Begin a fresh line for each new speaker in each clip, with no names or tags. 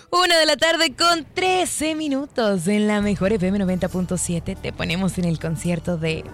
1:13 p.m. En la mejor FM 90.7 te ponemos en el concierto de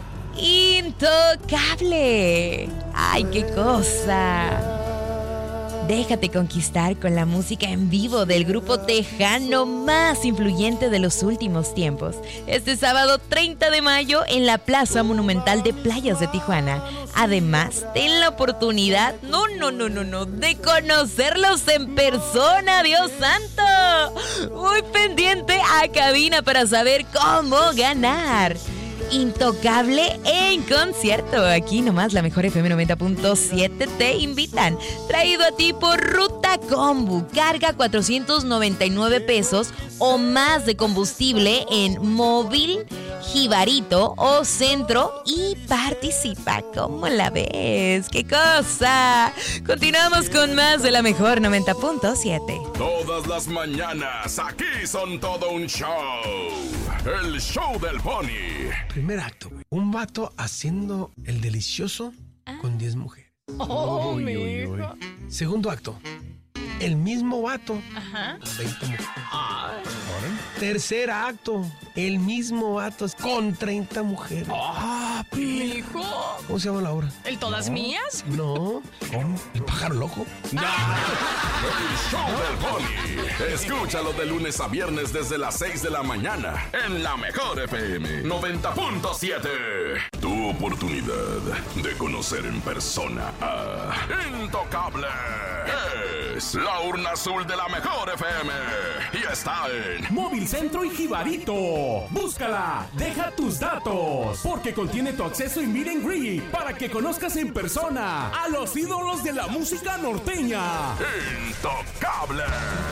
Intocable. ¡Ay, qué cosa! Déjate conquistar con la música en vivo del grupo tejano más influyente de los últimos tiempos. Este sábado 30 de mayo en la Plaza Monumental de Playas de Tijuana. Además, ten la oportunidad, de conocerlos en persona, Dios santo. Muy pendiente a cabina para saber cómo ganar. Intocable en concierto. Aquí nomás la mejor FM 90.7 te invitan. Traído a ti por Ruta Combu. Carga 499 pesos o más de combustible en móvil, Jibarito o Centro y participa. ¿Cómo la ves? ¡Qué cosa! Continuamos con más de la mejor 90.7.
Todas las mañanas aquí son todo un show. El show del Pony.
Primer acto, güey. Un vato haciendo el delicioso con 10 mujeres.
Uy.
Segundo acto, el mismo vato con 20 mujeres. Tercer acto, el mismo vato con 30 mujeres.
Hijo.
¿Cómo se llama la obra?
¿El Todas Mías?
No. ¿Cómo? ¿El pájaro loco?
El show del Pony. Escúchalo de lunes a viernes desde las 6 de la mañana en la mejor FM 90.7. Tu oportunidad de conocer en persona a Intocable. Es la urna azul de la mejor FM y está en
Móvil Centro y Jibarito. Búscala, deja tus datos, porque contiene tu acceso y meet and greet para que conozcas en persona a los ídolos de la música norteña.
Intocable.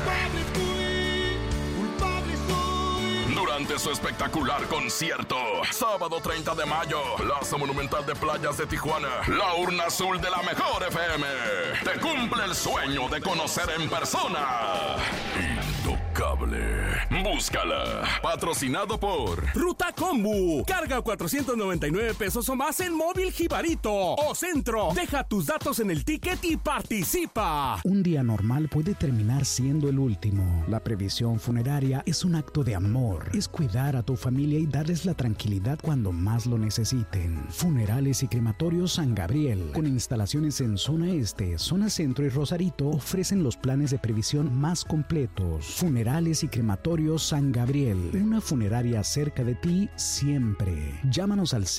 Durante su espectacular concierto, sábado 30 de mayo, Plaza Monumental de Playas de Tijuana, la urna azul de la mejor FM. Te cumple el sueño de conocer en persona. Intocable. Búscala. Patrocinado por
Ruta Combu. Carga 499 pesos o más en móvil, Jibarito o Centro. Deja tus datos en el ticket y participa.
Un día normal puede terminar siendo el último. La previsión funeraria es un acto de amor. Es cuidar a tu familia y darles la tranquilidad cuando más lo necesiten. Funerales y Crematorios San Gabriel, con instalaciones en Zona Este, Zona Centro y Rosarito, ofrecen los planes de previsión más completos. Funerales y Crematorios San Gabriel, una funeraria cerca de ti siempre. Llámanos al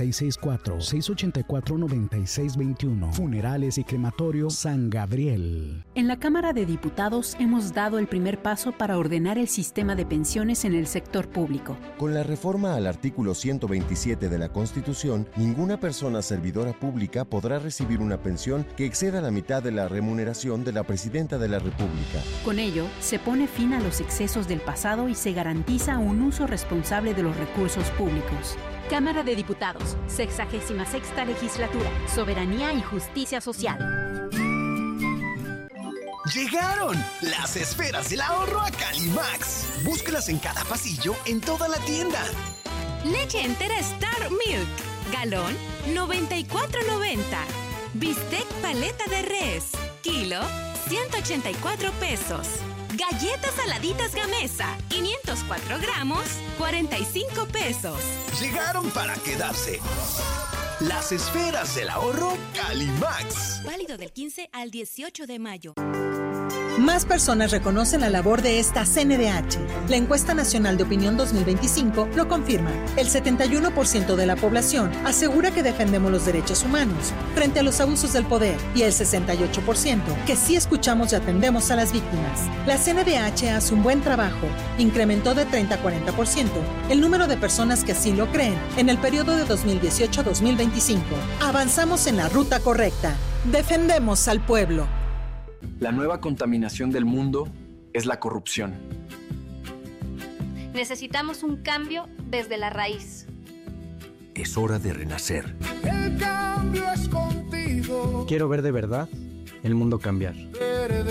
664-684-9621. Funerales y Crematorios San Gabriel.
En la Cámara de Diputados hemos dado el primer paso para ordenar el sistema de pensiones en el sector público.
Con la reforma al artículo 127 de la Constitución, ninguna persona servidora pública podrá recibir una pensión que exceda la mitad de la remuneración de la Presidenta de la República.
Con ello, se pone fin a los excesos del pasado y se garantiza un uso responsable de los recursos públicos. Cámara de Diputados, 66ª Legislatura, Soberanía y Justicia Social.
¡Llegaron! Las esferas del ahorro a Calimax. Búscalas en cada pasillo, en toda la tienda.
Leche entera Star Milk. Galón, 94.90. Bistec paleta de res. Kilo, 184 pesos. Galletas saladitas Gamesa, 504 gramos, 45 pesos.
Llegaron para quedarse. Las esferas del ahorro Calimax.
Válido del 15 al 18 de mayo.
Más personas reconocen la labor de esta CNDH. La encuesta nacional de opinión 2025 lo confirma. El 71% de la población asegura que defendemos los derechos humanos frente a los abusos del poder y el 68% que sí escuchamos y atendemos a las víctimas. La CNDH hace un buen trabajo. Incrementó de 30 a 40% el número de personas que así lo creen en el periodo de 2018 a 2025. Avanzamos en la ruta correcta. Defendemos al pueblo.
La nueva contaminación del mundo es la corrupción.
Necesitamos un cambio desde la raíz.
Es hora de renacer.
El cambio es contigo.
Quiero ver de verdad el mundo cambiar.